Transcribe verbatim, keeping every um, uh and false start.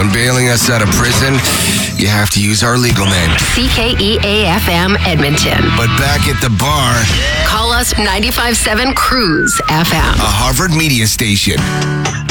when bailing us out of prison, you have to use our legal name. C K E A F M Edmonton. But back at the bar, call us ninety-five point seven Cruise F M. a Harvard media station.